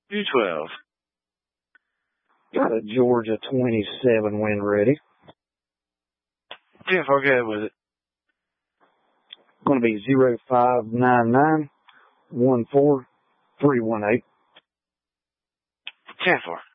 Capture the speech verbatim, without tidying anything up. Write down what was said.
two twelve. Got a Georgia twenty-seven when ready. ten four, go ahead with it. Going to be zero five nine nine one four three one eight. ten four.